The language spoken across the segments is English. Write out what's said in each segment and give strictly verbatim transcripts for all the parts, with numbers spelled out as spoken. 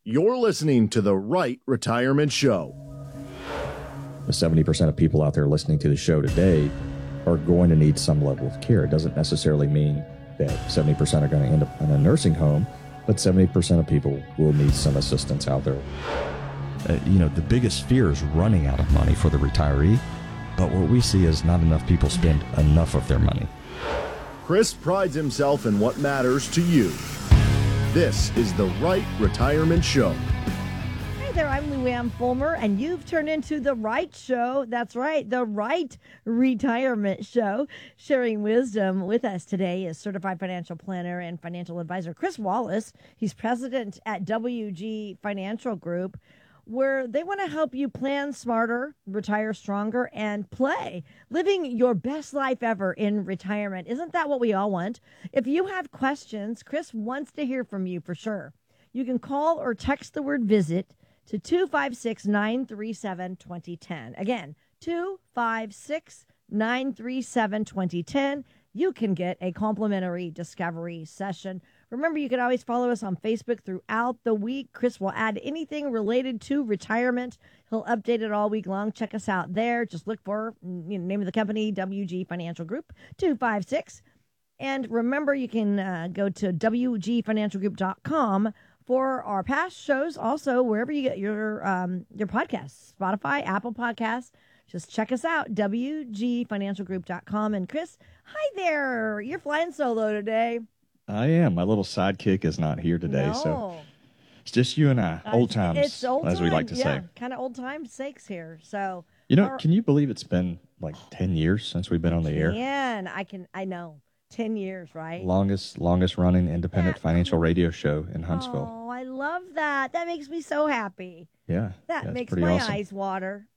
You're listening to The Right Retirement Show. The seventy percent of people out there listening to the show today are going to need some level of care. It doesn't necessarily mean that seventy percent are going to end up in a nursing home, but seventy percent of people will need some assistance out there. Uh, you know, the biggest fear is running out of money for the retiree, but what we see is not enough people spend enough of their money. Chris prides himself in what matters to you. This is The Right Retirement Show. Hey there, I'm Lou Ann Fulmer, and you've turned into The Right Show. That's right, The Right Retirement Show. Sharing wisdom with us today is certified financial planner and financial advisor Chris Wallace. He's president at W G Financial Group, where they want to help you plan smarter, retire stronger, and play. Living your best life ever in retirement. Isn't that what we all want? If you have questions, Chris wants to hear from you for sure. You can call or text the word VISIT to two five six, nine three seven, two zero one zero. Again, two five six, nine three seven, two zero one zero. You can get a complimentary discovery session. Remember, you can always follow us on Facebook throughout the week. Chris will add anything related to retirement. He'll update it all week long. Check us out there. Just look for you know, name of the company, W G Financial Group, two five six. And remember, you can uh, go to W G financial group dot com for our past shows. Also, wherever you get your um, your podcasts, Spotify, Apple Podcasts. Just check us out, W G financial group dot com. And Chris, hi there. You're flying solo today. I am. My little sidekick is not here today, no. so it's just you and I. Uh, old times, it's old as we like to yeah, say. Kind of old times sakes here. So You know, our, can you believe it's been like ten years since we've been on the air? Man, I can. I know. Ten years, right? Longest, longest running independent That- financial radio show in Huntsville. Oh, I love that. That makes me so happy. Yeah, That yeah, it's makes pretty my awesome. eyes water.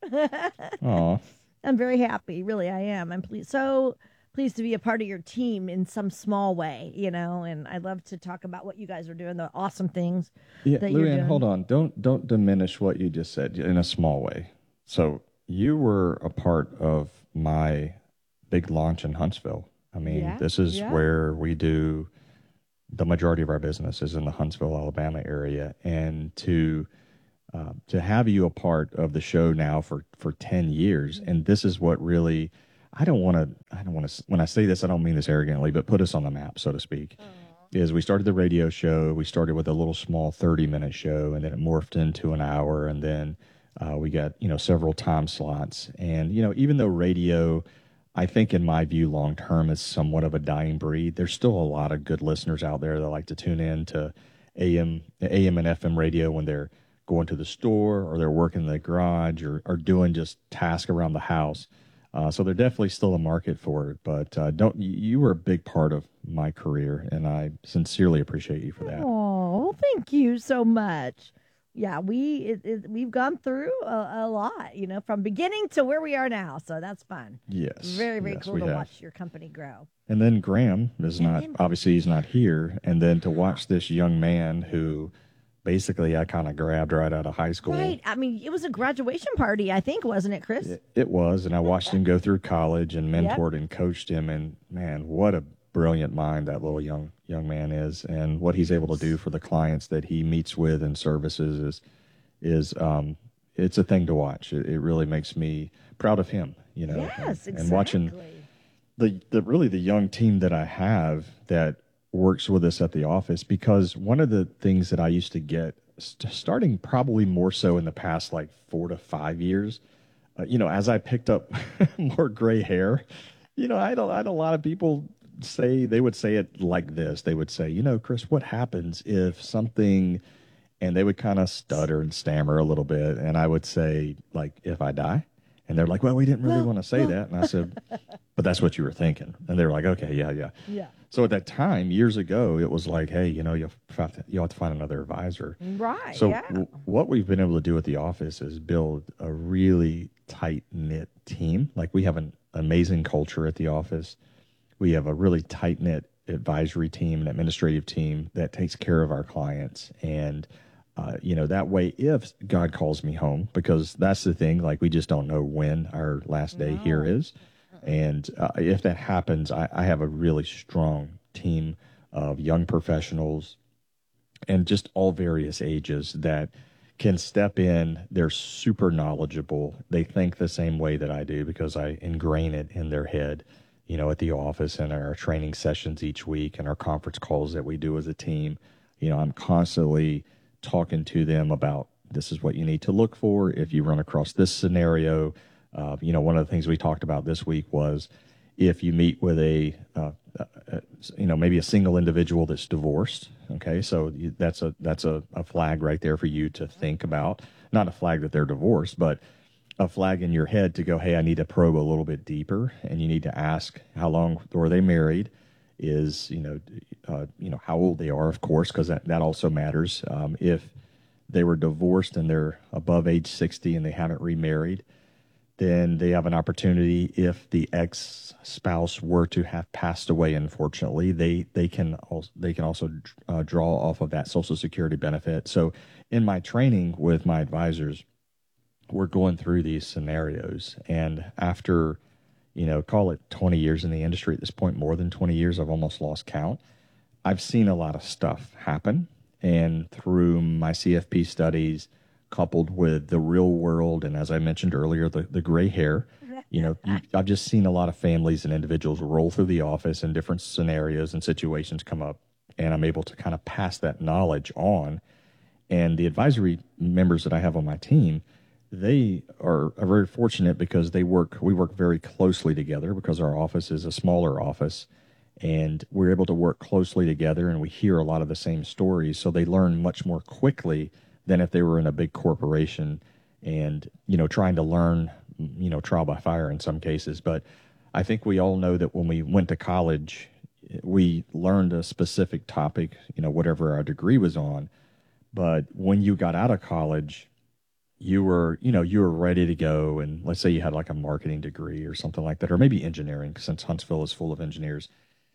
Aw. I'm very happy. Really, I am. I'm ple- so pleased to be a part of your team in some small way, you know, and I love to talk about what you guys are doing, the awesome things Yeah, that you're Luann, doing. hold on. Don't don't diminish what you just said in a small way. So you were a part of my big launch in Huntsville. I mean, Yeah, this is yeah. where we do the majority of our business is in the Huntsville, Alabama area, and to uh, to have you a part of the show now for, for ten years, and this is what really I don't want to I don't want to when I say this I don't mean this arrogantly, but put us on the map, so to speak. Is we started the radio show. We started with a little small thirty minute show, and then it morphed into an hour, and then uh, we got you know several time slots, and you know even though radio, I think in my view, long term is somewhat of a dying breed. There's still a lot of good listeners out there that like to tune in to A M, A M and F M radio when they're going to the store or they're working in the garage or, or doing just tasks around the house. Uh, so there's definitely still a market for it. But uh, don't you were a big part of my career, and I sincerely appreciate you for that. Oh, thank you so much. Yeah, we it, it, we've gone through a, a lot, you know, from beginning to where we are now. So that's fun. Yes, Very, very yes, cool we to have. watch your company grow. And then Graham is And not, then- obviously he's not here. And then to watch this young man who basically I kind of grabbed right out of high school. Right. I mean, it was a graduation party, I think, wasn't it, Chris? It, it was. And I watched him go through college and mentored and coached him. And man, what a brilliant mind that little young, young man is. And what he's able to do for the clients that he meets with and services is, is, um, it's a thing to watch. It, it really makes me proud of him, you know, Yes, and, exactly. and watching the, the really the young team that I have that works with us at the office, because one of the things that I used to get st- starting probably more so in the past like four to five years, uh, you know, as I picked up more gray hair, you know, I had, a, I had a lot of people say, they would say it like this. They would say, you know, Chris, what happens if something, and they would kind of stutter and stammer a little bit. And I would say, like, if I die? And they're like, well, we didn't really Well, want to say well. that. And I said, but that's what you were thinking. And they were like, okay, yeah, yeah. Yeah. So at that time, years ago, it was like, hey, you know, you'll have to, you'll have to find another advisor. Right. So yeah. w- what we've been able to do at the office is build a really tight-knit team. Like we have an amazing culture at the office. We have a really tight-knit advisory team, an administrative team that takes care of our clients. And, uh, you know, that way, if God calls me home, because that's the thing, like we just don't know when our last day here is. And uh, if that happens, I, I have a really strong team of young professionals and just all various ages that can step in. They're super knowledgeable. They think the same way that I do because I ingrain it in their head, you know, at the office and our training sessions each week and our conference calls that we do as a team. You know, I'm constantly talking to them about this is what you need to look for if you run across this scenario. Uh, you know, one of the things we talked about this week was if you meet with a, uh, uh, you know, maybe a single individual that's divorced. Okay, so you, that's a that's a, a flag right there for you to think about. Not a flag that they're divorced, but a flag in your head to go, hey, I need to probe a little bit deeper, and you need to ask how long were they married, is you know, uh, you know how old they are, of course, because that that also matters. Um, if they were divorced and they're above age sixty and they haven't remarried, then they have an opportunity. If the ex-spouse were to have passed away, unfortunately, they they can also, they can also uh, draw off of that Social Security benefit. So in my training with my advisors, we're going through these scenarios. And after, you know, call it twenty years in the industry at this point, more than twenty years, I've almost lost count. I've seen a lot of stuff happen. And through my C F P studies, coupled with the real world, and as I mentioned earlier, the, the gray hair, you know, you, I've just seen a lot of families and individuals roll through the office and different scenarios and situations come up, and I'm able to kind of pass that knowledge on. And the advisory members that I have on my team, they are, are very fortunate because they work, we work very closely together because our office is a smaller office. And we're able to work closely together, and we hear a lot of the same stories. So they learn much more quickly than if they were in a big corporation and, you know, trying to learn, you know, trial by fire in some cases. But I think we all know that when we went to college, we learned a specific topic, you know, whatever our degree was on. But when you got out of college, you were, you know, you were ready to go. And let's say you had like a marketing degree or something like that, or maybe engineering, since Huntsville is full of engineers.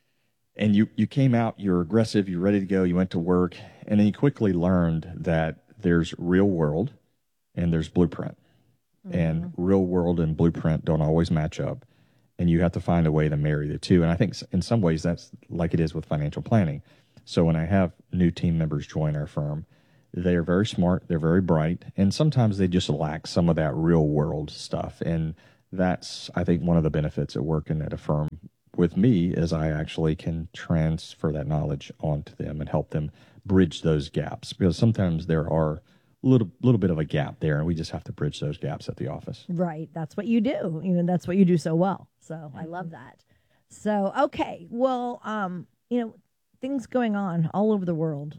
And you, you came out, you're aggressive, you're ready to go, you went to work, and then you quickly learned that there's real world and there's blueprint. Mm-hmm. And real world and blueprint don't always match up. And you have to find a way to marry the two. And I think in some ways that's like it is with financial planning. So when I have new team members join our firm, they are very smart, they're very bright, and sometimes they just lack some of that real world stuff. And that's, I think, one of the benefits of working at a firm with me is I actually can transfer that knowledge onto them and help them bridge those gaps, because sometimes there are a little little bit of a gap there, and we just have to bridge those gaps at the office. Right. That's what you do. You know, that's what you do so well. So I love that. So, okay. Well, um, you know, things going on all over the world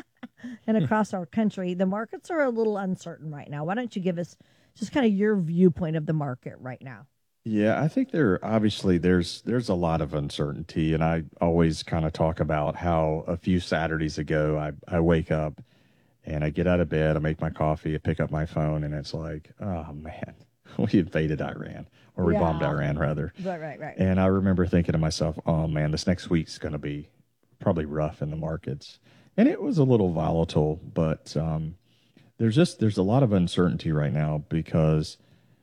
and across our country. The markets are a little uncertain right now. Why don't you give us just kind of your viewpoint of the market right now? Yeah, I think there obviously there's there's a lot of uncertainty, and I always kind of talk about how a few Saturdays ago I, I wake up and I get out of bed, I make my coffee, I pick up my phone, and it's like, oh man, we invaded Iran, or we Yeah. bombed Iran rather. Right, right, right. And I remember thinking to myself, oh man, this next week's going to be probably rough in the markets. And it was a little volatile, but um, there's just there's a lot of uncertainty right now because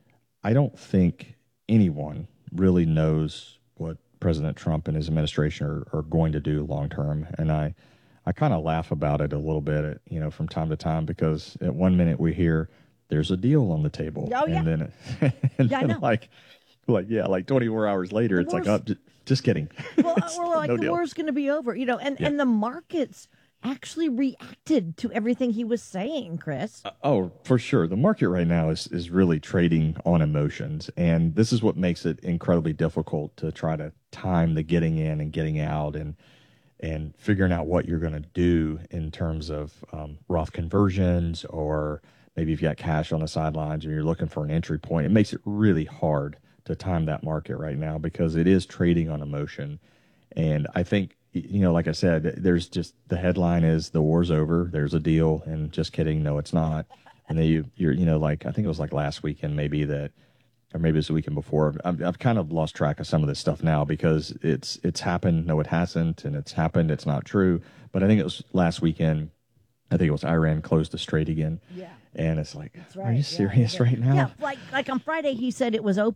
I don't think anyone really knows what President Trump and his administration are, are going to do long term. And I, I kind of laugh about it a little bit, you know, from time to time, because at one minute we hear there's a deal on the table. Oh, yeah. And then, it, and Yeah, I then know. like, like, yeah, like twenty-four hours later, The it's like, war's- oh, j- just kidding. Well, uh, we're like, No the deal. war's going to be over, you know, and, Yeah. and the markets actually reacted to everything he was saying, Chris. Oh, for sure. The market right now is, is really trading on emotions. And this is what makes it incredibly difficult to try to time the getting in and getting out and and figuring out what you're going to do in terms of um, Roth conversions, or maybe if you got cash on the sidelines and you're looking for an entry point. It makes it really hard to time that market right now because it is trading on emotion. And I think, you know, like I said, there's just the headline is the war's over. There's a deal, and just kidding. No, it's not. And then you, you're, you know, like I think it was like last weekend, maybe that, or maybe it was the weekend before. I've, I've kind of lost track of some of this stuff now because it's it's happened. No, it hasn't, and it's happened. It's not true. But I think it was last weekend. I think it was Iran closed the strait again. Yeah. And it's like, That's are right. you Yeah, serious yeah. right now? Yeah, like like on Friday he said it was open.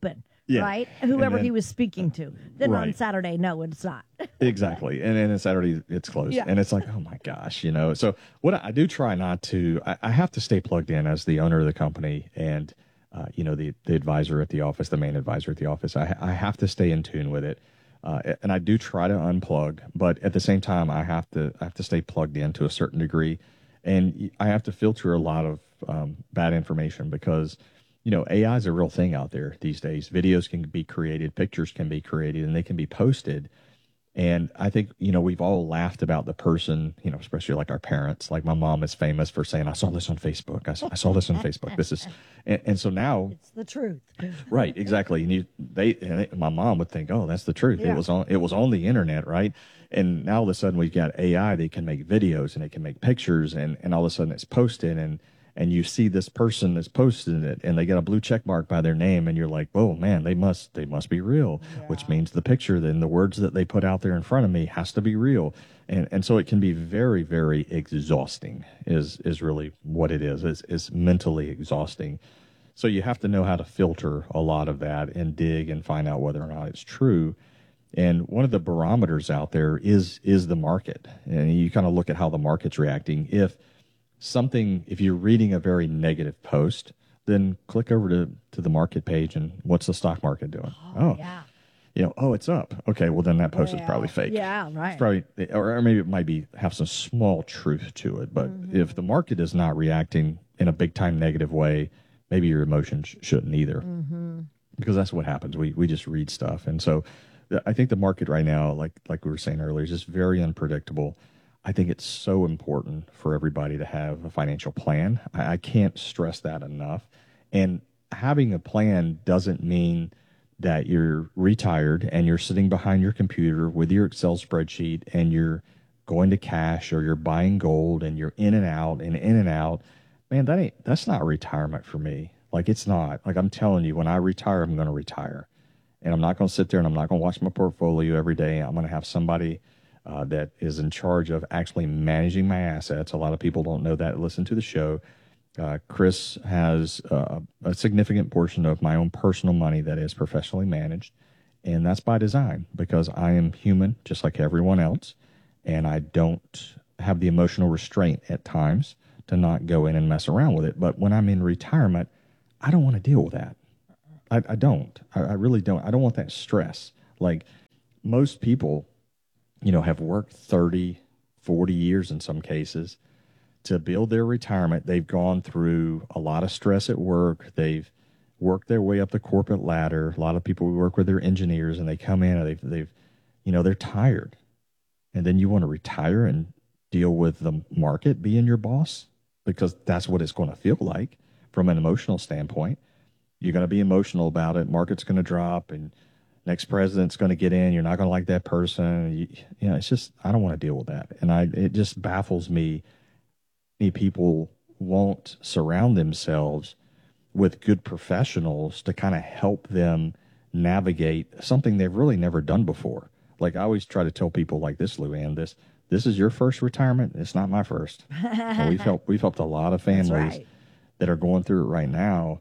Yeah. right? Whoever then, he was speaking to. Then right. on Saturday, no, it's not. Exactly. And then on Saturday, it's closed. Yeah. And it's like, oh my gosh, you know. So what I, I do try not to, I, I have to stay plugged in as the owner of the company and, uh, you know, the, the advisor at the office, the main advisor at the office. I, I have to stay in tune with it. Uh, and I do try to unplug, but at the same time, I have to, I have to stay plugged in to a certain degree. And I have to filter a lot of um, bad information because, you know, A I is a real thing out there these days. Videos can be created, pictures can be created, and they can be posted. And I think, you know, we've all laughed about the person, you know, especially like our parents. Like my mom is famous for saying, I saw this on Facebook. I saw, I saw this on Facebook. This is, and, and so now. It's the truth. Right, exactly. And you, they, and it, my mom would think, oh, that's the truth. Yeah. It was on, it was on the internet, right? And now all of a sudden we've got A I that can make videos and it can make pictures and, and all of a sudden it's posted and, and you see this person that's posted it and they got a blue check mark by their name and you're like, oh man, they must, they must be real, yeah. Which means the picture, then the words that they put out there in front of me has to be real. And, and so it can be very, very exhausting is, is really what it is. It's, it's mentally exhausting. So you have to know how to filter a lot of that and dig and find out whether or not it's true. And one of the barometers out there is, is the market. And you kind of look at how the market's reacting. If something, if you're reading a very negative post, then click over to, to the market page and what's the stock market doing? Oh, oh yeah. You know, oh, it's up. Okay, well then that post Yeah. is probably fake. Yeah, right. It's probably, or, or maybe it might be have some small truth to it. But mm-hmm. if the market is not reacting in a big time negative way, maybe your emotions shouldn't either, mm-hmm. because that's what happens. We we just read stuff, and so I think the market right now, like like we were saying earlier, is just very unpredictable. I think it's so important for everybody to have a financial plan. I, I can't stress that enough. And having a plan doesn't mean that you're retired and you're sitting behind your computer with your Excel spreadsheet and you're going to cash or you're buying gold and you're in and out and in and out. Man, that ain't, that's not retirement for me. Like, it's not. Like, I'm telling you, when I retire, I'm going to retire. And I'm not going to sit there and I'm not going to watch my portfolio every day. I'm going to have somebody uh, that is in charge of actually managing my assets. A lot of people don't know that. Listen to the show. Uh, Chris has uh, a significant portion of my own personal money that is professionally managed. And that's by design because I am human just like everyone else. And I don't have the emotional restraint at times to not go in and mess around with it. But when I'm in retirement, I don't want to deal with that. I, I don't. I, I really don't. I don't want that stress. Like most people, you know, have worked thirty, forty years in some cases to build their retirement. They've gone through a lot of stress at work. They've worked their way up the corporate ladder. A lot of people work with their engineers and they come in and they've, they've, you know, they're tired. And then you want to retire and deal with the market being your boss because that's what it's going to feel like from an emotional standpoint. You're going to be emotional about it. Market's going to drop and next president's going to get in. You're not going to like that person. You, you know, it's just, I don't want to deal with that. And I, it just baffles me. Many people won't surround themselves with good professionals to kind of help them navigate something they've really never done before. Like I always try to tell people like this, Luann, this, this is your first retirement. It's not my first. And we've helped, we've helped a lot of families right. that are going through it right now.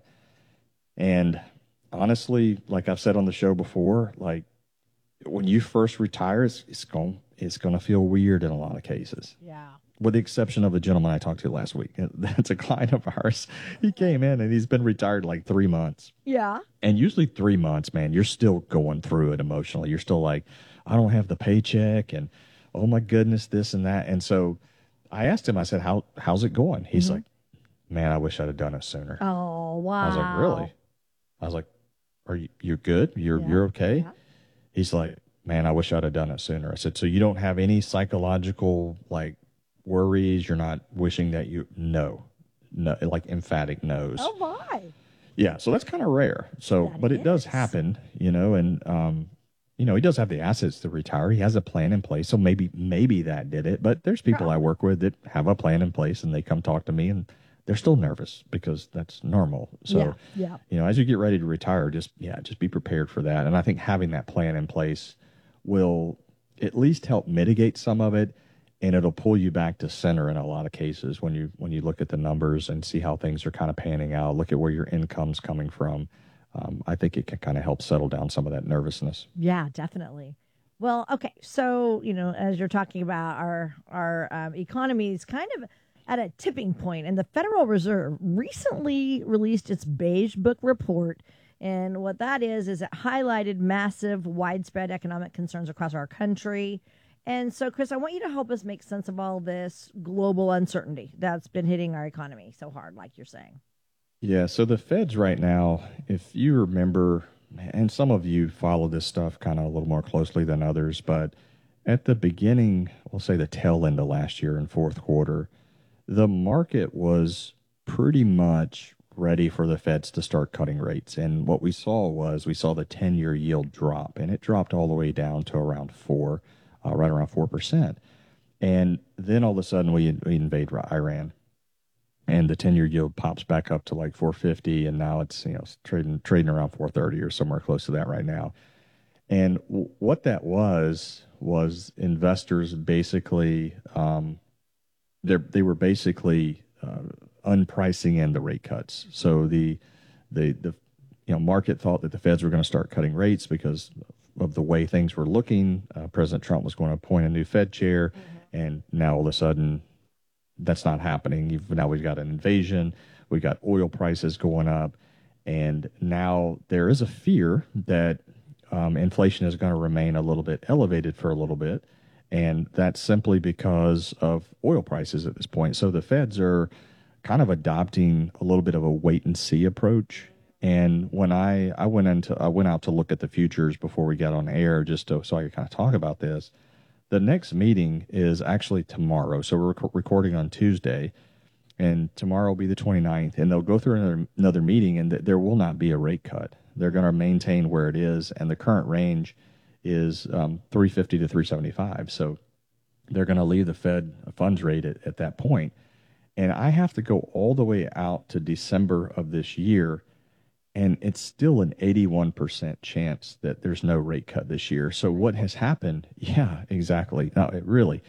And honestly, like I've said on the show before, like when you first retire, it's, it's going, it's going to feel weird in a lot of cases. Yeah. With the exception of a gentleman I talked to last week. That's a client of ours. He came in and he's been retired like three months. Yeah. And usually three months, man, you're still going through it emotionally. You're still like, I don't have the paycheck and oh my goodness, this and that. And so I asked him, I said, How how's it going? He's mm-hmm. like, man, I wish I'd have done it sooner. Oh, wow. I was like, really? I was like, are you, you're good? You're, yeah. you're okay? Yeah. He's like, man, I wish I'd have done it sooner. I said, so you don't have any psychological like worries? You're not wishing that you, no, no, like emphatic no's. Oh, my. Yeah. So that's kind of rare. So, that but is. it does happen, you know, and, um, you know, he does have the assets to retire. He has a plan in place. So maybe, maybe that did it, but there's people Probably. I work with that have a plan in place and they come talk to me and they're still nervous because that's normal. So, yeah, yeah. you know, as you get ready to retire, just, yeah, just be prepared for that. And I think having that plan in place will at least help mitigate some of it. And it'll pull you back to center in a lot of cases when you, when you look at the numbers and see how things are kind of panning out, look at where your income's coming from. um, I think it can kind of help settle down some of that nervousness. Yeah, definitely. Well, okay. So, you know, as you're talking about our our um, economy is kind of at a tipping point, and the Federal Reserve recently released its Beige Book report. And what that is, is it highlighted massive, widespread economic concerns across our country. And so, Chris, I want you to help us make sense of all this global uncertainty that's been hitting our economy so hard, like you're saying. Yeah, so the Feds right now, if you remember, and some of you follow this stuff kind of a little more closely than others, but at the beginning, we'll say the tail end of last year in fourth quarter, the market was pretty much ready for the Feds to start cutting rates. And what we saw was we saw the ten-year yield drop, and it dropped all the way down to around four, uh, right around four percent. And then all of a sudden we, we invade Iran, and the ten-year yield pops back up to like four fifty, and now it's, you know, trading trading around four thirty or somewhere close to that right now. And w- what that was was investors basically um, they they were basically uh, unpricing in the rate cuts. So the the the you know market thought that the Feds were going to start cutting rates because of the way things were looking. Uh, President Trump was going to appoint a new Fed chair, mm-hmm. and now all of a sudden that's not happening. You've, now we've got an invasion. We've got oil prices going up, and now there is a fear that um, inflation is going to remain a little bit elevated for a little bit. And that's simply because of oil prices at this point. So the Feds are kind of adopting a little bit of a wait and see approach. And when I, I went into I went out to look at the futures before we got on air, just to, so I could kind of talk about this. The next meeting is actually tomorrow. So we're rec- recording on Tuesday, and tomorrow will be the twenty-ninth. And they'll go through another, another meeting, and th- there will not be a rate cut. They're going to maintain where it is, and the current range is um, three fifty to three seventy-five. So they're going to leave the Fed funds rate at, at that point. And I have to go all the way out to December of this year, and it's still an eighty-one percent chance that there's no rate cut this year. So what has happened? Yeah, exactly. No, it really.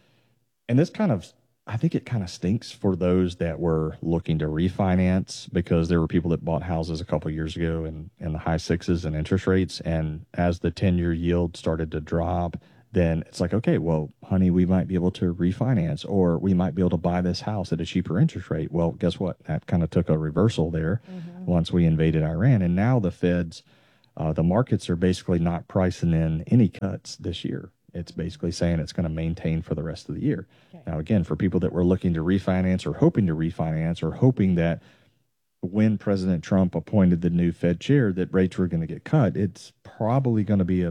And this kind of, I think it kind of stinks for those that were looking to refinance, because there were people that bought houses a couple of years ago in, in the high sixes and interest rates. And as the ten-year yield started to drop, then it's like, okay, well, honey, we might be able to refinance, or we might be able to buy this house at a cheaper interest rate. Well, guess what? That kind of took a reversal there mm-hmm. once we invaded Iran. And now the Feds, uh, the markets are basically not pricing in any cuts this year. It's basically saying it's going to maintain for the rest of the year. Okay. Now, again, for people that were looking to refinance or hoping to refinance or hoping that when President Trump appointed the new Fed chair that rates were going to get cut, it's probably going to be a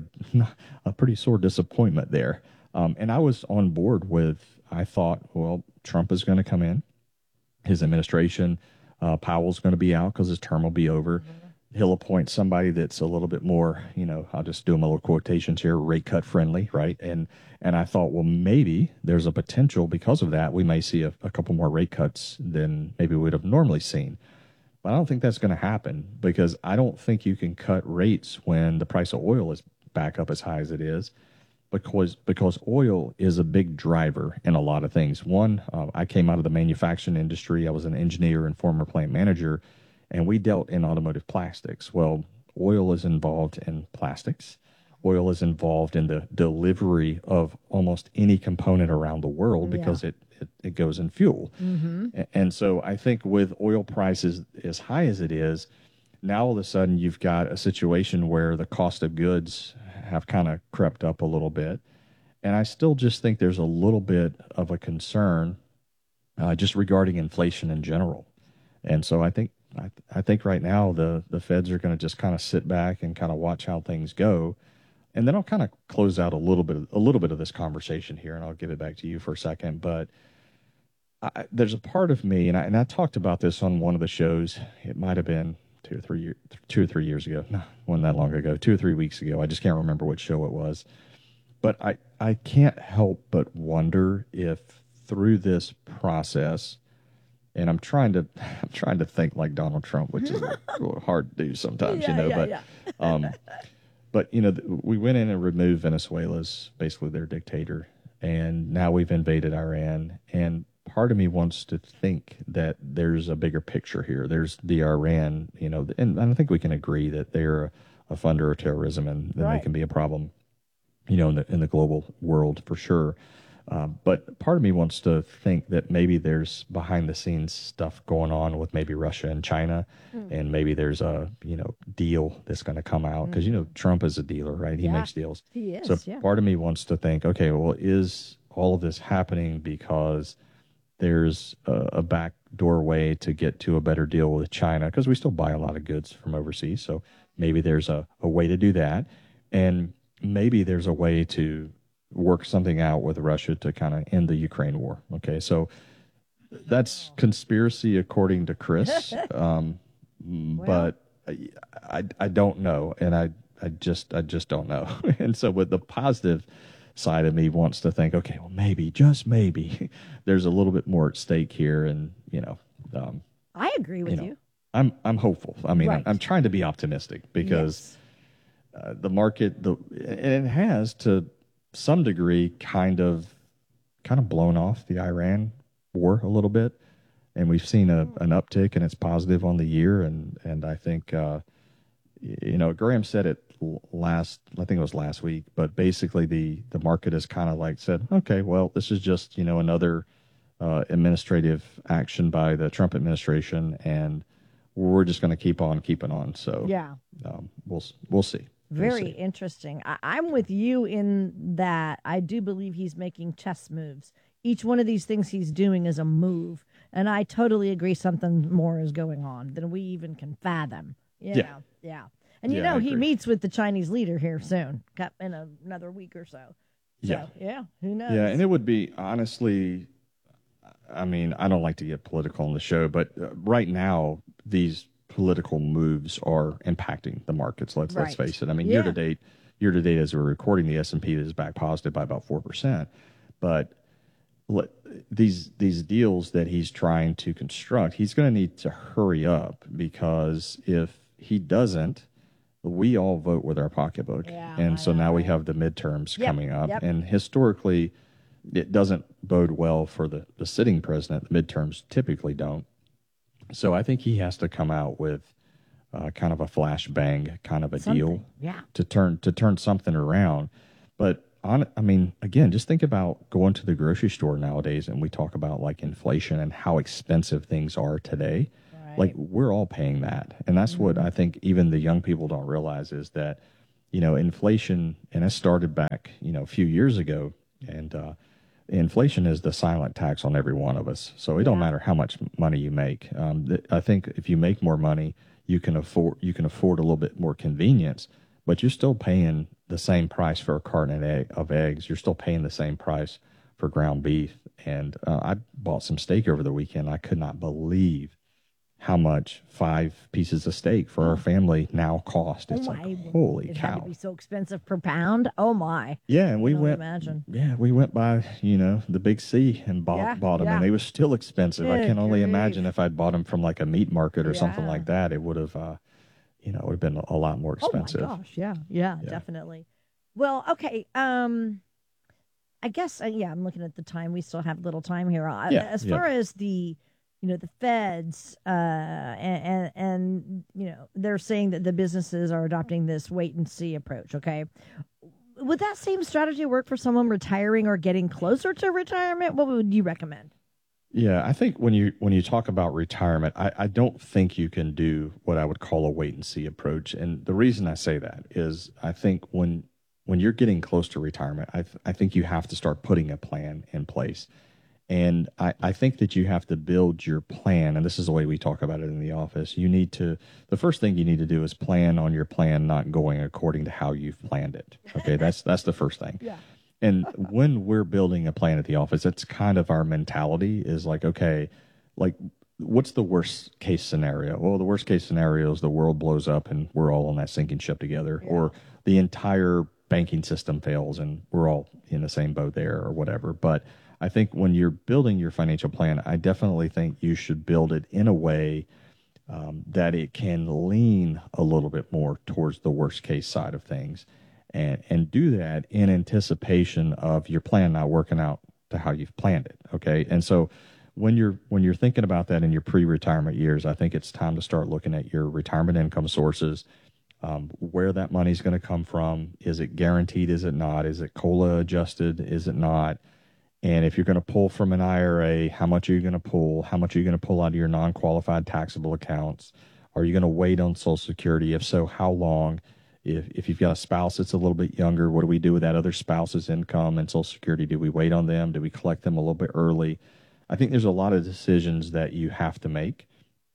a pretty sore disappointment there. Um, and I was on board with, I thought, well, Trump is going to come in. His administration, uh, Powell's going to be out because his term will be over. Mm-hmm. He'll appoint somebody that's a little bit more, you know, I'll just do them a little quotations here, rate cut friendly, right? And and I thought, well, maybe there's a potential because of that. We may see a, a couple more rate cuts than maybe we would have normally seen. But I don't think that's going to happen, because I don't think you can cut rates when the price of oil is back up as high as it is, because because oil is a big driver in a lot of things. One, uh, I came out of the manufacturing industry. I was an engineer and former plant manager, and we dealt in automotive plastics. Well, oil is involved in plastics. Oil is involved in the delivery of almost any component around the world because yeah. it, it, it goes in fuel. Mm-hmm. And so I think with oil prices as high as it is, now all of a sudden you've got a situation where the cost of goods have kind of crept up a little bit. And I still just think there's a little bit of a concern uh, just regarding inflation in general. And so I think I, I think right now the, the Feds are going to just kind of sit back and kind of watch how things go. And then I'll kind of close out a little bit, a little bit of this conversation here, and I'll give it back to you for a second. But I, there's a part of me, and I, and I talked about this on one of the shows. It might have been two or three years, two or three years ago. No, wasn't that long ago. Two or three weeks ago. I just can't remember which show it was. But I, I can't help but wonder if through this process, and I'm trying to, I'm trying to think like Donald Trump, which is hard to do sometimes, yeah, you know. Yeah, but, yeah. um, but you know, we went in and removed Venezuela's basically their dictator, and now we've invaded Iran, and part of me wants to think that there's a bigger picture here. There's the Iran, you know, and I think we can agree that they're a, a funder of terrorism, and then Right. they can be a problem, you know, in the in the global world for sure. Uh, but part of me wants to think that maybe there's behind the scenes stuff going on with maybe Russia and China, Mm. and maybe there's a, you know, deal that's going to come out because, you know, Trump is a dealer, right? He Yeah. makes deals. He is, So yeah. part of me wants to think, okay, well, is all of this happening because there's a, a backdoor way to get to a better deal with China? Because we still buy a lot of goods from overseas. So maybe there's a, a way to do that. And maybe there's a way to work something out with Russia to kind of end the Ukraine war. Okay, so that's conspiracy according to Chris, um, but I, I I don't know, and I I just I just don't know. And so, with the positive side of me wants to think, okay, well, maybe, just maybe, there's a little bit more at stake here, and you know, um, I agree with you you. know, I'm I'm hopeful. I mean, Right. I'm, I'm trying to be optimistic because uh, the market, the and it has to some degree kind of kind of blown off the Iran war a little bit, and we've seen a, an uptick, and it's positive on the year, and and I think uh, you know, Graham said it last, I think it was last week, but basically the the market has kind of like said, okay, well, this is just, you know, another uh, administrative action by the Trump administration, and we're just going to keep on keeping on. So Yeah. um, we'll we'll see. We'll Very see. interesting. I, I'm with you in that I do believe he's making chess moves. Each one of these things he's doing is a move. And I totally agree something more is going on than we even can fathom. You Yeah. know? Yeah. And you Yeah, know, I he agree. meets with the Chinese leader here soon, got- in a, another week or so. So, Yeah. yeah. Who knows? Yeah, and it would be honestly, I mean, I don't like to get political on the show, but uh, right now these political moves are impacting the markets. Let's let's Right. face it. I mean, Yeah. year to date, year to date, as we're recording, the S and P is back positive by about four percent. But let, these these deals that he's trying to construct, he's going to need to hurry up, because if he doesn't, we all vote with our pocketbook. Yeah, and I so know, now we right? have the midterms Yep, coming up. yep. And historically, it doesn't bode well for the, the sitting president. The midterms typically don't. So I think he has to come out with uh, kind of a flash bang kind of a deal Something. Yeah. to turn to turn something around. But on, I mean, again, just think about going to the grocery store nowadays, and we talk about like inflation and how expensive things are today. Right. Like, we're all paying that, and that's what I think even the young people don't realize is that, you know, inflation, and it started back, you know, a few years ago, and uh, inflation is the silent tax on every one of us. So it don't Yeah. matter how much money you make. Um, th- I think if you make more money, you can afford you can afford a little bit more convenience, but you're still paying the same price for a carton of, egg, of eggs. You're still paying the same price for ground beef. And uh, I bought some steak over the weekend. I could not believe how much five pieces of steak for our family now cost. Oh It's my! like, holy it had cow. to be so expensive per pound. Oh my! Yeah, and we can only went. imagine. Yeah, we went by, you know, the Big C and bought Yeah, bought them, yeah. and they were still expensive. I Good can only grief. imagine if I'd bought them from like a meat market or something Yeah. like that, it would have, uh, you know, it would have been a lot more expensive. Oh my gosh! Yeah, yeah, Yeah. definitely. Well, okay. Um, I guess uh, yeah. I'm looking at the time. We still have little time here. Uh, Yeah, as yeah. far as the, you know, the feds, uh, and, and and you know, they're saying that the businesses are adopting this wait and see approach. Okay. Would that same strategy work for someone retiring or getting closer to retirement? What would you recommend? Yeah, I think when you when you talk about retirement, I, I don't think you can do what I would call a wait and see approach. And the reason I say that is I think when when you're getting close to retirement, I th- I think you have to start putting a plan in place. And I, I think that you have to build your plan, and this is the way we talk about it in the office. You need to, the first thing you need to do is plan on your plan not going according to how you've planned it. Okay, that's that's the first thing. Yeah. And when we're building a plan at the office, it's kind of our mentality is like, okay, like, what's the worst case scenario? Well, the worst case scenario is the world blows up and we're all on that sinking ship together, or the entire banking system fails and we're all in the same boat there, or whatever. But I think when you're building your financial plan, I definitely think you should build it in a way um, that it can lean a little bit more towards the worst case side of things, and and do that in anticipation of your plan not working out to how you've planned it. Okay, and so when you're when you're thinking about that in your pre-retirement years, I think it's time to start looking at your retirement income sources, um, where that money's going to come from. Is it guaranteed? Is it not? Is it COLA adjusted? Is it not? And if you're going to pull from an I R A, how much are you going to pull? How much are you going to pull out of your non-qualified taxable accounts? Are you going to wait on Social Security? If so, how long? If if you've got a spouse that's a little bit younger, what do we do with that other spouse's income and Social Security? Do we wait on them? Do we collect them a little bit early? I think there's a lot of decisions that you have to make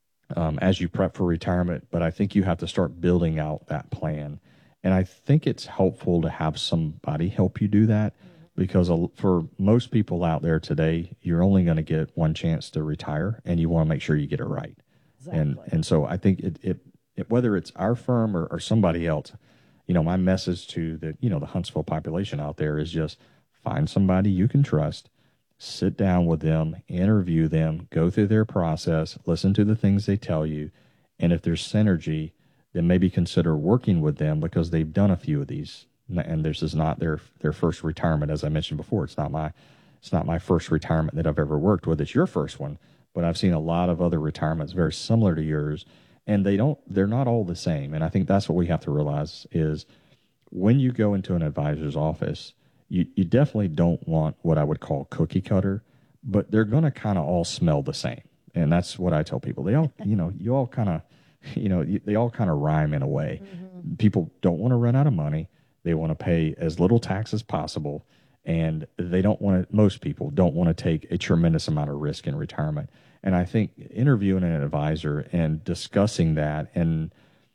um, as you prep for retirement, but I think you have to start building out that plan. And I think it's helpful to have somebody help you do that, because for most people out there today, you're only going to get one chance to retire, and you want to make sure you get it right. Exactly. And and so I think it, it, it whether it's our firm or, or somebody else, you know, my message to the, you know, the Huntsville population out there is just find somebody you can trust. Sit down with them, interview them, go through their process, listen to the things they tell you. And if there's synergy, then maybe consider working with them, because they've done a few of these. And this is not their, their first retirement. As I mentioned before, it's not my, it's not my first retirement that I've ever worked with. It's your first one, but I've seen a lot of other retirements very similar to yours, and they don't, they're not all the same. And I think that's what we have to realize is when you go into an advisor's office, You, you definitely don't want what I would call cookie cutter, but they're going to kind of all smell the same. And that's what I tell people. They all, you know, you all kind of, you know, they all kind of rhyme in a way. Mm-hmm. People don't want to run out of money. They want to pay as little tax as possible. And they don't want to, most people don't want to take a tremendous amount of risk in retirement. And I think interviewing an advisor and discussing that and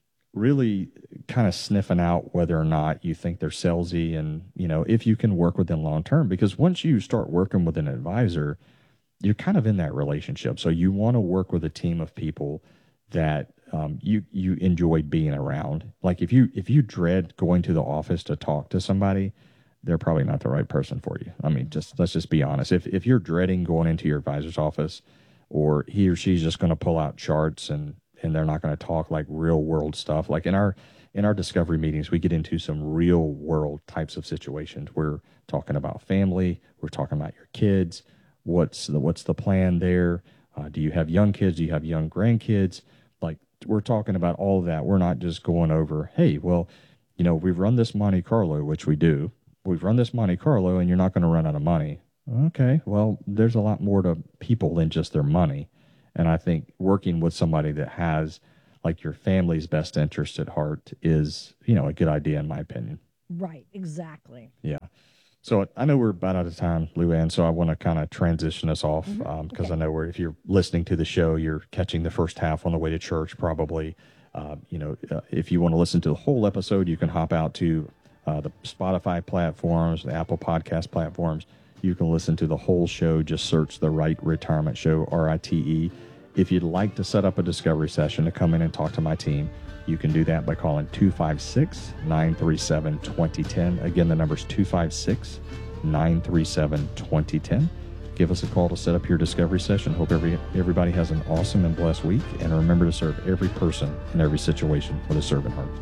really kind of sniffing out whether or not you think they're salesy, and, you know, if you can work with them long term, because once you start working with an advisor, you're kind of in that relationship. So you want to work with a team of people that um, you you enjoy being around. Like if you if you dread going to the office to talk to somebody, they're probably not the right person for you. I mean, just let's just be honest. If if you're dreading going into your advisor's office, or he or she's just going to pull out charts and and they're not going to talk like real world stuff. Like in our in our discovery meetings, we get into some real world types of situations. We're talking about family. We're talking about your kids. What's the what's the plan there? Uh, do you have young kids? Do you have young grandkids? Like we're talking about all of that. We're not just going over, hey, well, you know, we've run this Monte Carlo, which we do. We've run this Monte Carlo, and you're not going to run out of money. Okay, well, there's a lot more to people than just their money. And I think working with somebody that has like your family's best interest at heart is, you know, a good idea in my opinion. Right, exactly. Yeah. So I know we're about out of time, Lou Ann, so I want to kind of transition us off because mm-hmm. um, okay. I know we're, if you're listening to the show, you're catching the first half on the way to church probably. Uh, you know, uh, if you want to listen to the whole episode, you can hop out to uh, the Spotify platforms, the Apple Podcast platforms. You can listen to the whole show. Just search The Right Retirement Show, R I T E. If you'd like to set up a discovery session to come in and talk to my team, you can do that by calling two five six, nine three seven, two zero one zero. Again, the number is two five six, nine three seven, two zero one zero. Give us a call to set up your discovery session. Hope every everybody has an awesome and blessed week. And remember to serve every person in every situation with a servant heart.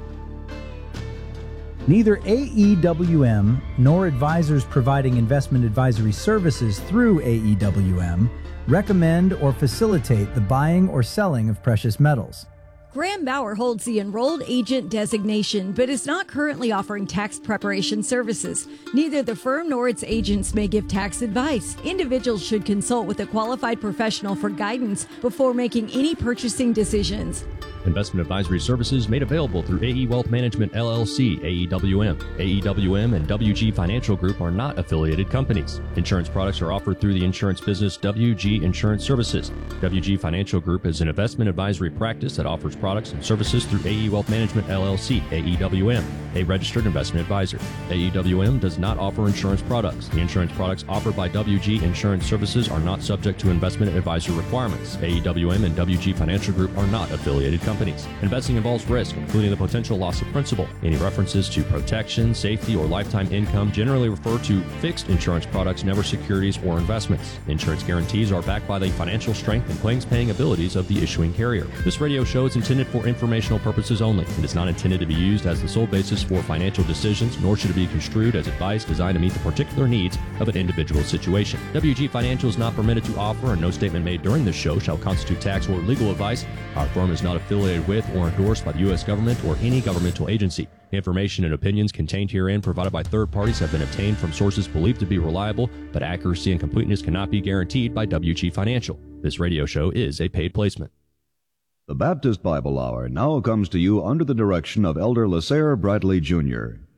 Neither A E W M nor advisors providing investment advisory services through A E W M recommend or facilitate the buying or selling of precious metals. Graham Bauer holds the enrolled agent designation, but is not currently offering tax preparation services. Neither the firm nor its agents may give tax advice. Individuals should consult with a qualified professional for guidance before making any purchasing decisions. Investment advisory services made available through A E Wealth Management, L L C, A E W M. A E W M and W G Financial Group are not affiliated companies. Insurance products are offered through the insurance business W G Insurance Services. W G Financial Group is an investment advisory practice that offers products and services through A E Wealth Management, L L C, A E W M, a registered investment advisor. A E W M does not offer insurance products. The insurance products offered by W G Insurance Services are not subject to investment advisor requirements. A E W M and W G Financial Group are not affiliated companies. companies. Investing involves risk, including the potential loss of principal. Any references to protection, safety, or lifetime income generally refer to fixed insurance products, never securities or investments. Insurance guarantees are backed by the financial strength and claims-paying abilities of the issuing carrier. This radio show is intended for informational purposes only and is not intended to be used as the sole basis for financial decisions, nor should it be construed as advice designed to meet the particular needs of an individual situation. W G Financial is not permitted to offer, and no statement made during this show shall constitute tax or legal advice. Our firm is not affiliated with or endorsed by the U S government or any governmental agency. Information and opinions contained herein provided by third parties have been obtained from sources believed to be reliable, but accuracy and completeness cannot be guaranteed by W G Financial. This radio show is a paid placement. The Baptist Bible Hour now comes to you under the direction of Elder LaSair Bradley Junior